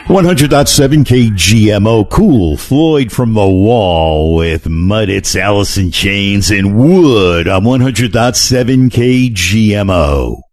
100.7 KGMO. Cool. Floyd from the Wall with Mud. It's Alice in Chains and Wood on 100.7 KGMO.